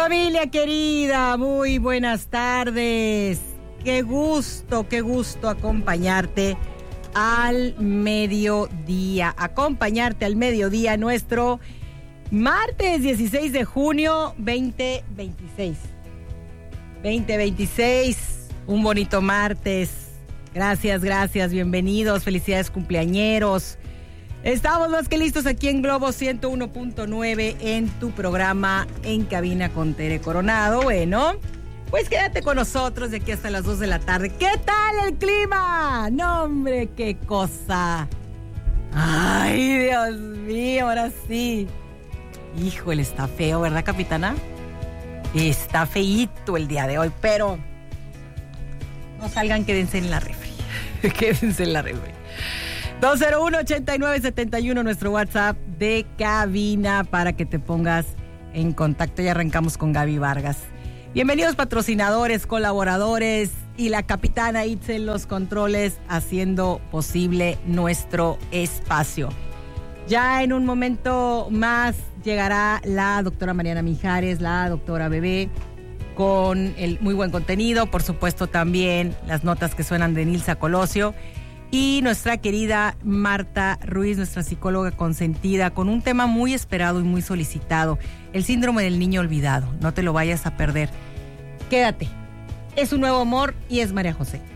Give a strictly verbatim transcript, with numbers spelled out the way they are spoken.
Familia querida, muy buenas tardes. Qué gusto, qué gusto acompañarte al mediodía. Acompañarte al mediodía, nuestro martes dieciséis de junio veinte veintiséis. veinte veintiséis, un bonito martes. Gracias, gracias, bienvenidos, felicidades cumpleañeros. Estamos más que listos aquí en Globo ciento uno punto nueve en tu programa En Cabina con Tere Coronado. Bueno, pues quédate con nosotros de aquí hasta las dos de la tarde. ¿Qué tal el clima? No, hombre, qué cosa. Ay, Dios mío, ahora sí. Híjole, está feo, ¿verdad, capitana? Está feíto el día de hoy, pero no salgan, quédense en la refri. Quédense en la refri. dos cero uno, ochenta y nueve, setenta y uno, nuestro WhatsApp de cabina para que te pongas en contacto. Y arrancamos con Gaby Vargas. Bienvenidos patrocinadores, colaboradores y la capitana Itzel, los controles, haciendo posible nuestro espacio. Ya en un momento más llegará la doctora Mariana Mijares, la doctora Bebé, con el muy buen contenido, por supuesto también las notas que suenan de Nilsa Colosio. Y nuestra querida Marta Ruiz, nuestra psicóloga consentida, con un tema muy esperado y muy solicitado, el síndrome del niño olvidado. No te lo vayas a perder. Quédate. Es un nuevo amor y es María José.